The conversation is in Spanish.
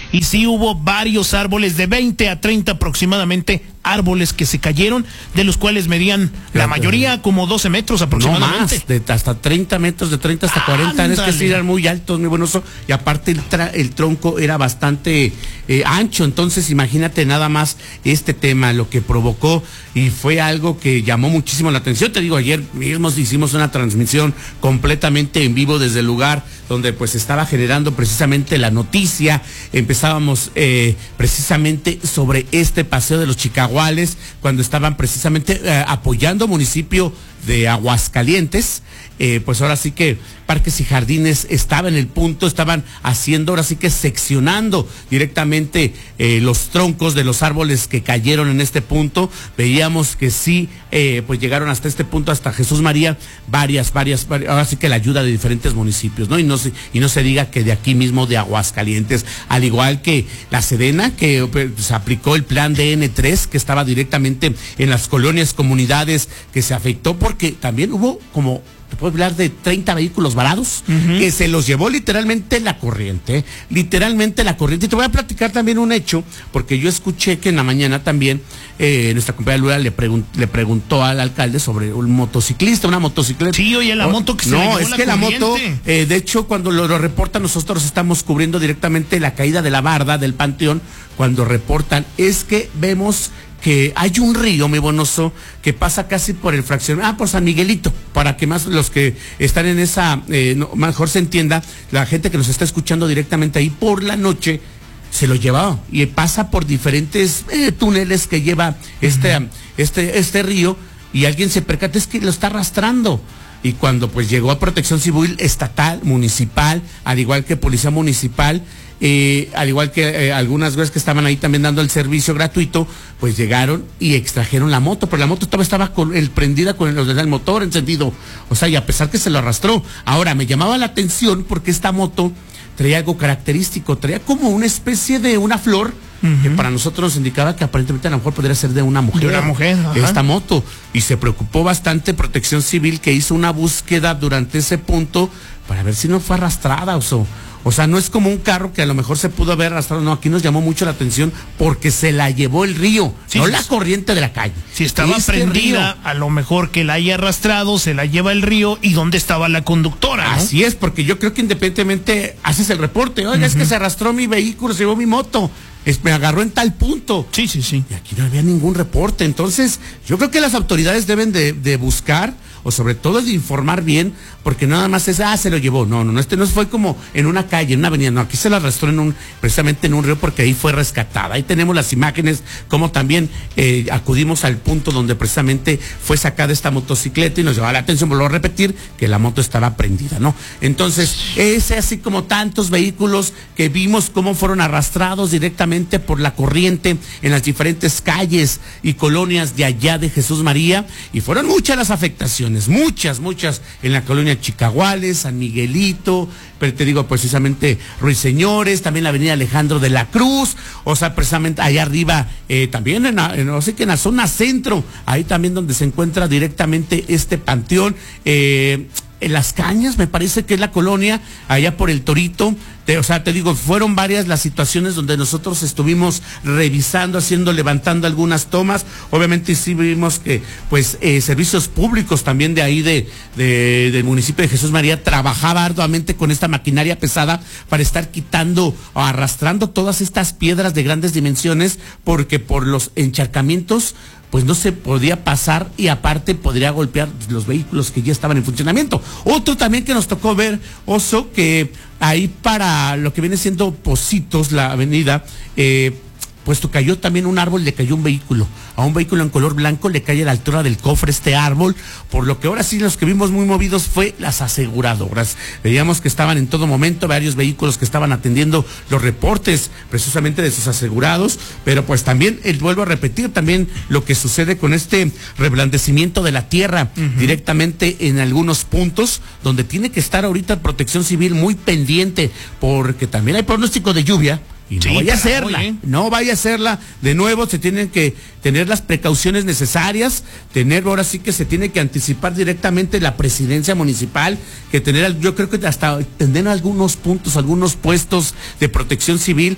y sí hubo varios árboles de 20 a 30 aproximadamente árboles que se cayeron, de los cuales medían la mayoría como 12 metros aproximadamente. No más, hasta 30 metros, de 30 hasta 40, es que sí eran muy altos, muy buenos, y aparte el tronco era bastante ancho, entonces imagínate nada más este tema, lo que provocó, y fue algo que llamó muchísimo la atención. Te digo, ayer mismo hicimos una transmisión completamente en vivo desde el lugar donde pues estaba generando precisamente la noticia. Empezábamos precisamente sobre este paseo de los Chicaguales, cuando estaban precisamente apoyando municipio de Aguascalientes, pues ahora sí que Parques y Jardines estaba en el punto, estaban haciendo, ahora sí que seccionando directamente los troncos de los árboles que cayeron en este punto. Veíamos que sí, pues llegaron hasta este punto, hasta Jesús María, varias, ahora sí que la ayuda de diferentes municipios, ¿no? Y no se diga que de aquí mismo de Aguascalientes, al igual que la Sedena, que pues, aplicó el plan DN3, que estaba directamente en las colonias, comunidades, que se afectó porque también hubo como, te puedo hablar de 30 vehículos varados, que se los llevó literalmente la corriente. Y te voy a platicar también un hecho, porque yo escuché que en la mañana también nuestra compañera Lula le preguntó al alcalde sobre un motociclista, una motocicleta. Sí, oye, la moto que se No, le es que la moto, de hecho, cuando lo reportan, nosotros estamos cubriendo directamente la caída de la barda del Panteón. Cuando reportan, es que vemos que hay un río muy bonoso que pasa casi por el por San Miguelito, para que más los que están en esa, mejor se entienda, la gente que nos está escuchando directamente ahí por la noche, se lo llevaba y pasa por diferentes túneles que lleva este río, y alguien se percata, es que lo está arrastrando. Y cuando pues llegó a Protección Civil estatal, municipal, al igual que Policía Municipal, al igual que algunas veces que estaban ahí también dando el servicio gratuito, pues llegaron y extrajeron la moto, pero la moto estaba prendida con el motor encendido, o sea, y a pesar que se lo arrastró. Ahora, me llamaba la atención porque esta moto traía algo característico, traía como una especie de una flor, que para nosotros nos indicaba que aparentemente a lo mejor podría ser de una mujer. De una mujer, ajá. Esta moto. Y se preocupó bastante Protección Civil, que hizo una búsqueda durante ese punto para ver si no fue arrastrada, o sea, no es como un carro que a lo mejor se pudo haber arrastrado, no, aquí nos llamó mucho la atención porque se la llevó el río, sí, no la corriente de la calle. Si estaba prendida, a lo mejor que la haya arrastrado, se la lleva el río, y dónde estaba la conductora, ¿no? Así es, porque yo creo que independientemente haces el reporte, oiga, es que se arrastró mi vehículo, se llevó mi moto, me agarró en tal punto. Sí. Y aquí no había ningún reporte, entonces yo creo que las autoridades deben de buscar, o sobre todo de informar bien, porque nada más es, se lo llevó. No, no fue como en una calle, en una avenida, no, aquí se la arrastró precisamente en un río, porque ahí fue rescatada. Ahí tenemos las imágenes, como también acudimos al punto donde precisamente fue sacada esta motocicleta, y nos llevaba la atención, vuelvo a repetir, que la moto estaba prendida, ¿no? Entonces, así como tantos vehículos que vimos cómo fueron arrastrados directamente por la corriente en las diferentes calles y colonias de allá de Jesús María, y fueron muchas las afectaciones, muchas en la colonia Chicaguales, San Miguelito, pero te digo precisamente Ruiseñores, también la avenida Alejandro de la Cruz, o sea, precisamente allá arriba, también en la zona centro, ahí también donde se encuentra directamente este panteón, en Las Cañas, me parece que es la colonia, allá por el Torito. Te digo, fueron varias las situaciones donde nosotros estuvimos revisando, levantando algunas tomas. Obviamente sí vimos que, pues, servicios públicos también de ahí del municipio de Jesús María trabajaba arduamente con esta maquinaria pesada para estar quitando o arrastrando todas estas piedras de grandes dimensiones, porque por los encharcamientos pues no se podía pasar, y aparte podría golpear los vehículos que ya estaban en funcionamiento. Otro también que nos tocó ver, Oso, que ahí para lo que viene siendo Pocitos, la avenida, pues cayó también un árbol, le cayó un vehículo, a un vehículo en color blanco le cae a la altura del cofre este árbol, por lo que ahora sí los que vimos muy movidos fue las aseguradoras. Veíamos que estaban en todo momento varios vehículos que estaban atendiendo los reportes precisamente de sus asegurados, pero pues también, vuelvo a repetir, también lo que sucede con este reblandecimiento de la tierra directamente en algunos puntos donde tiene que estar ahorita Protección Civil muy pendiente, porque también hay pronóstico de lluvia. Y no vaya a hacerla, de nuevo se tienen que tener las precauciones necesarias, ahora sí que se tiene que anticipar directamente la presidencia municipal, yo creo que hasta tener algunos puntos, algunos puestos de Protección Civil